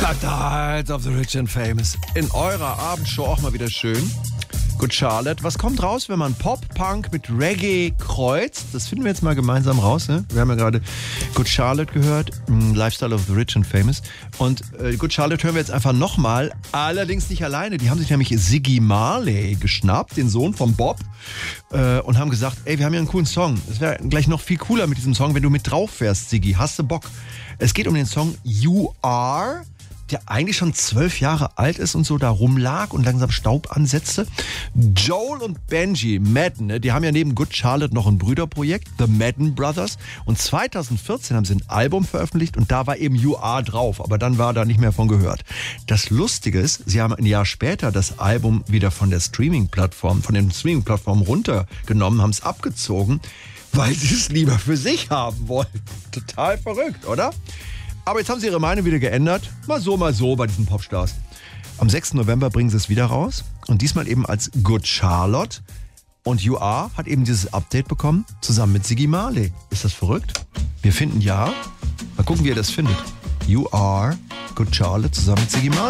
Night of the Rich and Famous. In eurer Abendshow auch mal wieder schön. Good Charlotte. Was kommt raus, wenn man Pop-Punk mit Reggae kreuzt? Das finden wir jetzt mal gemeinsam raus. Ne? Wir haben ja gerade Good Charlotte gehört. Lifestyle of the Rich and Famous. Und Good Charlotte hören wir jetzt einfach nochmal. Allerdings nicht alleine. Die haben sich nämlich Ziggy Marley geschnappt, den Sohn von Bob. Und haben gesagt, ey, wir haben ja einen coolen Song. Es wäre gleich noch viel cooler mit diesem Song, wenn du mit drauf wärst, Ziggy. Hast du Bock? Es geht um den Song You Are, der eigentlich schon 12 Jahre alt ist und so da rumlag und langsam Staub ansetzte. Joel und Benji Madden, ne, die haben ja neben Good Charlotte noch ein Brüderprojekt, The Madden Brothers. Und 2014 haben sie ein Album veröffentlicht und da war eben You Are drauf, aber dann war da nicht mehr von gehört. Das Lustige ist, sie haben ein Jahr später das Album wieder von den Streaming-Plattformen runtergenommen, haben es abgezogen, weil sie es lieber für sich haben wollten. Total verrückt, oder? Aber jetzt haben sie ihre Meinung wieder geändert. Mal so bei diesen Popstars. Am 6. November bringen sie es wieder raus. Und diesmal eben als Good Charlotte. Und You Are hat eben dieses Update bekommen, zusammen mit Ziggy Marley. Ist das verrückt? Wir finden ja. Mal gucken, wie ihr das findet. You Are, Good Charlotte zusammen mit Ziggy Marley.